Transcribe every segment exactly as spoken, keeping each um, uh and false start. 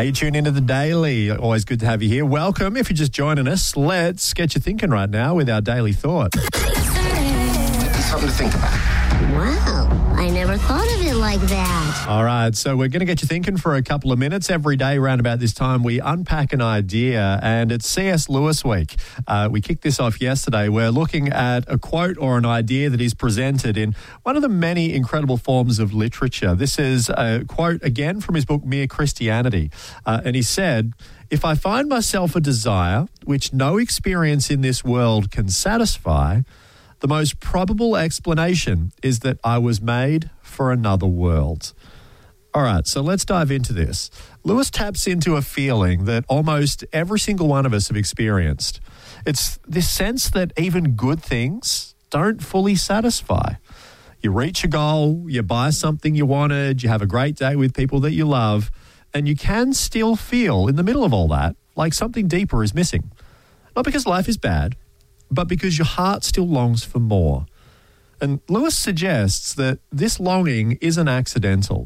Hey, you tune into The Daily. Always good to have you here. Welcome. If you're just joining us, let's get you thinking right now with our Daily Thought. Something to think about. Wow, I never thought of it like that. All right, so we're going to get you thinking for a couple of minutes. Every day around about this time, we unpack an idea, and it's C S Lewis week. Uh, we kicked this off yesterday. We're looking at a quote or an idea that is presented in one of the many incredible forms of literature. This is a quote, again, from his book, Mere Christianity. Uh, and he said, "If I find myself a desire which no experience in this world can satisfy, the most probable explanation is that I was made for another world." All right, so let's dive into this. Lewis taps into a feeling that almost every single one of us have experienced. It's this sense that even good things don't fully satisfy. You reach a goal, you buy something you wanted, you have a great day with people that you love, and you can still feel in the middle of all that like something deeper is missing. Not because life is bad, but because your heart still longs for more. And Lewis suggests that this longing isn't accidental.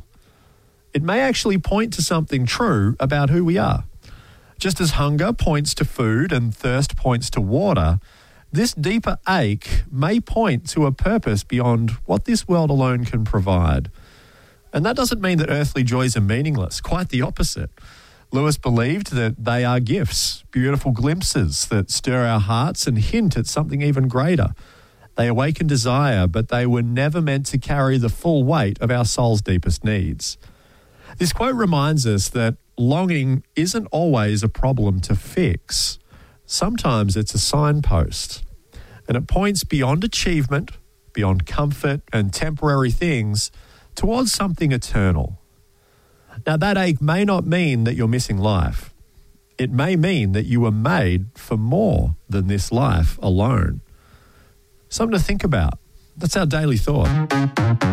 It may actually point to something true about who we are. Just as hunger points to food and thirst points to water, this deeper ache may point to a purpose beyond what this world alone can provide. And that doesn't mean that earthly joys are meaningless. Quite the opposite. Lewis believed that they are gifts, beautiful glimpses that stir our hearts and hint at something even greater. They awaken desire, but they were never meant to carry the full weight of our soul's deepest needs. This quote reminds us that longing isn't always a problem to fix. Sometimes it's a signpost, and it points beyond achievement, beyond comfort and temporary things, towards something eternal. Now, that ache may not mean that you're missing life. It may mean that you were made for more than this life alone. Something to think about. That's our Daily Thought.